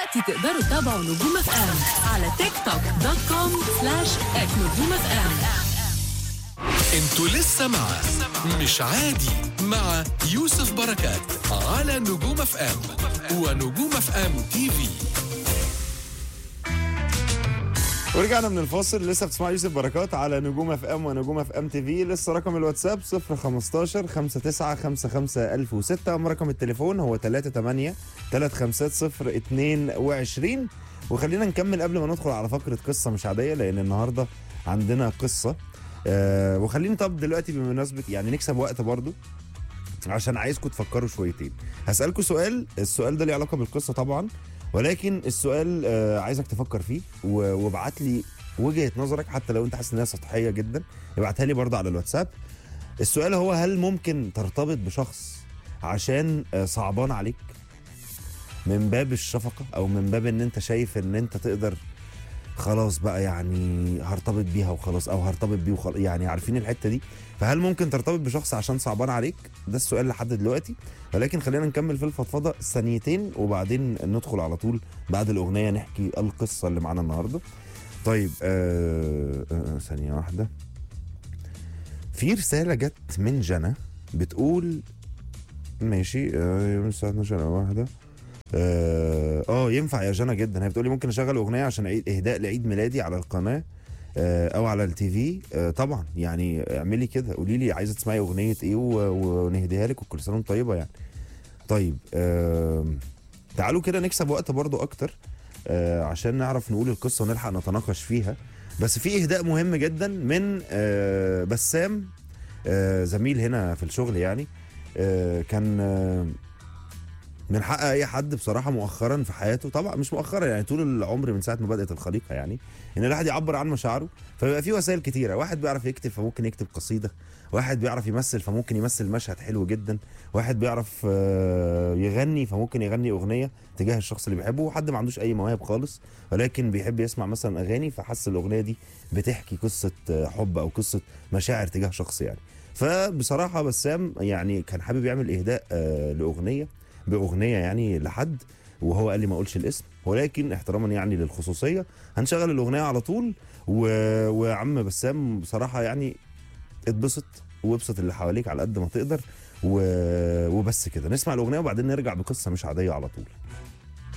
دلوقتي تقدروا تتابعوا نجوم اف ام على تيك توك .com/@نجوم اف ام. انتوا لسه مع مش عادي مع يوسف بركات على نجوم اف ام ونجوم اف ام تي في. ورجعنا من الفاصل. لسه بتسمع يوسف بركات على نجوم اف ام ونجوم اف ام تي في. لسه رقم الواتساب 015 59 55 1006. اما رقم التليفون هو 38 350 22. وخلينا نكمل قبل ما ندخل على فقرة قصة مش عادية، لأن النهاردة عندنا قصة. وخليني طب دلوقتي بمناسبة يعني نكسب وقت برضو، عشان عايزكم تفكروا شويتين. هسألكم سؤال، السؤال ده ليه علاقة بالقصة طبعا، ولكن السؤال عايزك تفكر فيه وابعت لي وجهة نظرك، حتى لو انت حاسس انها سطحية جدا ابعتها لي برضه على الواتساب. السؤال هو: هل ممكن ترتبط بشخص عشان صعبان عليك، من باب الشفقة او من باب ان انت شايف ان انت تقدر خلاص بقى يعني هرتبط بيها وخلاص، او هرتبط بيه وخلاص، يعني عارفين الحتة دي؟ فهل ممكن ترتبط بشخص عشان صعبان عليك؟ ده السؤال لحد دلوقتي، ولكن خلينا نكمل في الفضفضة ثانيتين وبعدين ندخل على طول بعد الأغنية نحكي القصة اللي معانا النهاردة. طيب ثانية واحدة. في رسالة جت من جنى بتقول ماشي يوم الساعة 12 أو واحدة. ينفع يا جنى جدا. هي بتقولي ممكن اشغل اغنيه عشان اهداء لعيد ميلادي على القناه او على التي في. طبعا يعني اعملي كده، قولي لي عايزه تسمعي اغنيه ايه ونهديها لك، وكل سنه وانت طيبه يعني. طيب تعالوا كده نكسب وقت برضو اكتر عشان نعرف نقول القصه ونلحق نتناقش فيها. بس في اهداء مهم جدا من بسام، زميل هنا في الشغل يعني. كان من حق اي حد بصراحه مؤخرا في حياته، طبعا مش مؤخرا يعني طول العمر من ساعه ما بدات الخليقه، يعني ان الواحد يعبر عن مشاعره. فبيبقى في وسائل كتيره. واحد بيعرف يكتب فممكن يكتب قصيده، واحد بيعرف يمثل فممكن يمثل مشهد حلو جدا، واحد بيعرف يغني فممكن يغني اغنيه تجاه الشخص اللي بيحبه، وحد ما عندوش اي مواهب خالص ولكن بيحب يسمع مثلا اغاني فحس الاغنيه دي بتحكي قصه حب او قصه مشاعر تجاه شخص يعني. فبصراحه بسام يعني كان حابب يعمل اهداء باغنيه يعني لحد، وهو قال لي ما اقولش الاسم، ولكن احتراما يعني للخصوصيه هنشغل الاغنيه على طول. وعم بسام بصراحه يعني اتبسط وابسط اللي حواليك على قد ما تقدر وبس كده. نسمع الاغنيه وبعدين نرجع بقصه مش عاديه على طول.